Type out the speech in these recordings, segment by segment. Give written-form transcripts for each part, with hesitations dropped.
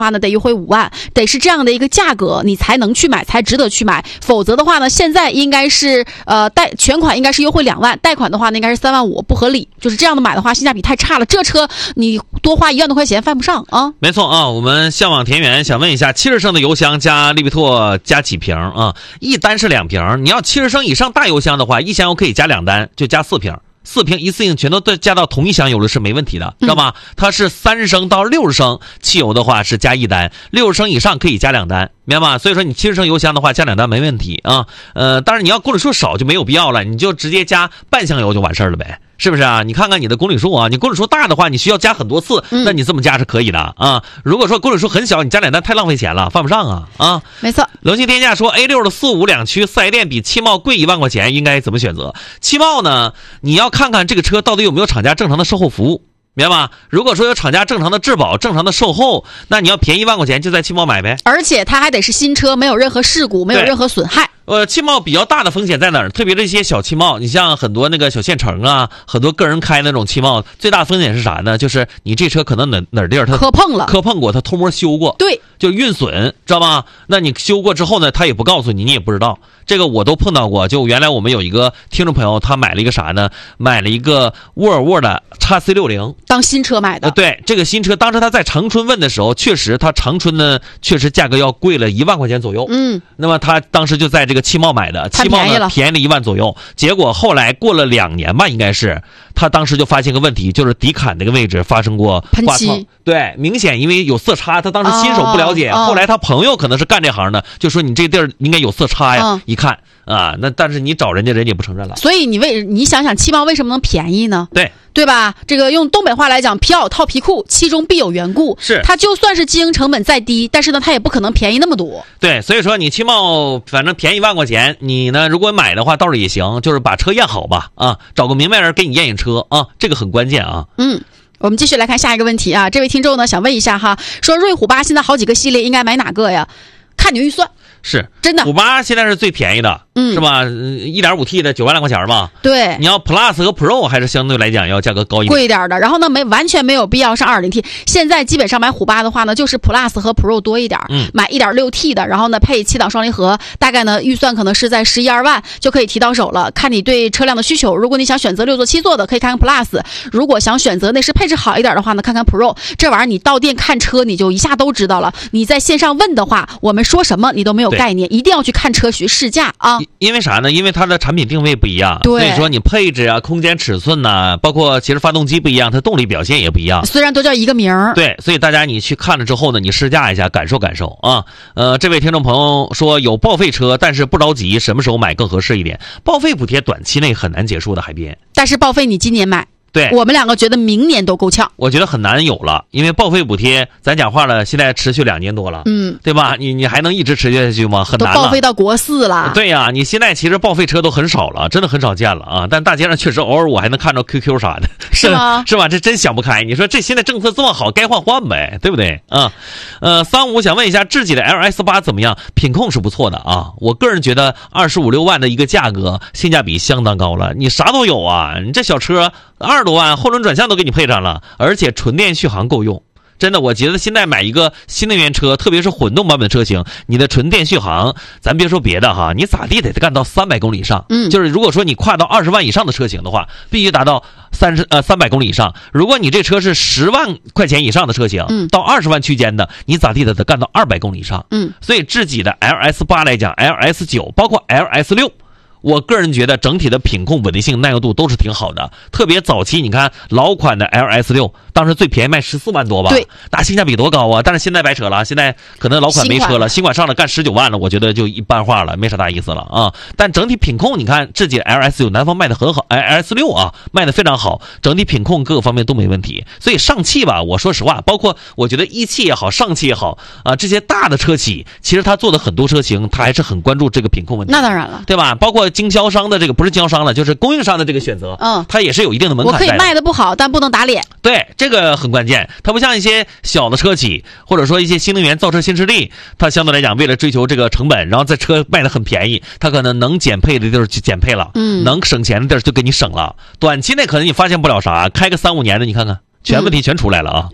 话呢得优惠5万，得是这样的一个价格你才能去买，才值得去买。否则的话呢，现在应该是全款应该是优惠2万，贷款的话呢应该是3万5，不合理。就是这样的买的话，性价比太差了，这车你多花1万多块钱犯不上啊。 没错啊，我们向往田园想问一下，70升的油箱加利比拓加几瓶啊？一单是2瓶，你要70升以上大油箱的话，一箱油可以加2单，就加4瓶。4瓶一次性全都加到同一箱油了是没问题的，知道吗？它是30升到60升汽油的话是加1单，60升以上可以加2单，明白吗？所以说你70升油箱的话加2单没问题啊。当然你要公里数少就没有必要了，你就直接加半箱油就完事了呗。是不是啊？你看看你的公里数啊，你公里数大的话，你需要加很多次，那你这么加是可以的啊。如果说公里数很小，你加2单太浪费钱了，犯不上啊。 没错。 冷静天价说 A6 的4、5两驱4S店比汽贸贵1万块钱，应该怎么选择？汽贸呢，你要看看这个车到底有没有厂家正常的售后服务，明白吗？如果说有厂家正常的质保、正常的售后，那你要便宜1万块钱就在汽贸买呗。 而且它还得是新车，没有任何事故，没有任何损害。 汽贸比较大的风险在哪儿？特别这些小汽贸，你像很多那个小县城啊，很多个人开那种汽贸，最大风险是啥呢？就是你这车可能哪地儿它磕碰过，它偷摸修过， 对， 就运损，知道吗？那你修过之后呢，他也不告诉你，你也不知道。这个我都碰到过。就原来我们有一个听众朋友，他买了一个啥呢？买了一个沃尔沃的 XC60， 当新车买的。 对，这个新车当时他在长春问的时候，确实他长春呢确实价格要贵了1万块钱左右。那么他当时就在这个汽贸买的，汽贸呢便宜了1万左右。结果后来过了2年吧，应该是他当时就发现个问题，就是底坎那个位置发生过刮蹭。对，明显因为有色差，他当时新手不了解，后来他朋友可能是干这行的，就说你这地儿应该有色差呀。一看啊，那但是你找人家也不承认了。 所以你想想，汽贸为什么能便宜呢？对吧？这个用东北话来讲，皮袄套皮裤，其中必有缘故。 是， 它就算是经营成本再低，但是呢，它也不可能便宜那么多。 对，所以说你汽贸反正便宜1万块钱，你呢如果买的话倒是也行，就是把车验好吧啊，找个明白人给你验车啊，这个很关键啊。 我们继续来看下一个问题啊，这位听众呢想问一下哈，说瑞虎8现在好几个系列应该买哪个呀？看你预算。 是真的， 虎8现在是最便宜的，是吧？1.5T 的9万来块钱吧。 对， 你要 Plus 和 Pro 还是相对来讲要价格高一点， 贵一点的。然后呢，完全没有必要上 2.0T。现在基本上买虎8的话呢，就是 Plus 和 Pro 多一点，买 1.6T 的，然后呢配7档双离合，大概呢预算可能是在11、12万就可以提到手了。看你对车辆的需求，如果你想选择6座、7座的，可以看看 Plus；如果想选择内饰配置好一点的话呢，看看 Pro。这玩意儿你到店看车，你就一下都知道了。你在线上问的话，我们说什么你都没有概念，一定要去看车去试驾啊！ 因为啥呢？因为它的产品定位不一样， 对， 所以说你配置啊、空间尺寸呐，包括其实发动机不一样，它动力表现也不一样。 虽然都叫一个名儿， 对，所以大家你去看了之后呢，你试驾一下，感受感受啊。这位听众朋友说有报废车，但是不着急，什么时候买更合适一点？报废补贴短期内很难结束的，海边。 但是报废你今年买。 对， 我们两个觉得明年都够呛。 我觉得很难有了，因为报废补贴，咱讲话了，现在持续2年多了，对吧？你还能一直持续下去吗？很难了。 都报废到国4了。 对呀，你现在其实报废车都很少了，真的很少见了啊。但大街上确实偶尔我还能看着 QQ 啥的， 是吗？ 是吧？这真想不开。你说这现在政策这么好，该换呗，对不对？35想问一下，智己的 LS8 怎么样？品控是不错的啊，我个人觉得25、6万的一个价格，性价比相当高了。你啥都有啊，你这小车20多万，后轮转向都给你配上了，而且纯电续航够用。真的，我觉得现在买一个新能源车，特别是混动版本车型，你的纯电续航，咱别说别的哈，你咋地得干到300公里以上。就是如果说你跨到20万以上的车型的话，必须达到300公里以上。如果你这车是10万块钱以上的车型，到20万区间的，你咋地得干到200公里以上。所以智己的 LS8 来讲 ，LS9 包括 LS6。我个人觉得整体的品控稳定性耐用度都是挺好的，特别早期你看老款的 LS6 当时最便宜卖14万多吧， 对， 那性价比多高啊！但是现在白扯了，现在可能老款没车了，新款上了干19万了，我觉得就一般化了，没啥大意思了啊。但整体品控你看智己 LS9 南方卖的很好，LS6 啊卖的非常好，整体品控各个方面都没问题。所以上汽吧，我说实话，包括我觉得一汽也好，上汽也好啊，这些大的车企其实他做的很多车型，他还是很关注这个品控问题。 那当然了， 对吧？包括经销商的这个不是经销商了，就是供应商的这个选择，它也是有一定的门槛在的。 我可以卖的不好，但不能打脸。 对，这个很关键。它不像一些小的车企，或者说一些新能源造车新势力，它相对来讲为了追求这个成本，然后在车卖的很便宜，它可能能减配的地儿就减配了，能省钱的地儿就给你省了。短期内可能你发现不了啥，开个3、5年的，你看看全问题全出来了啊。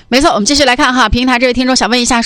没错，我们继续来看哈，平台这位听众想问一下。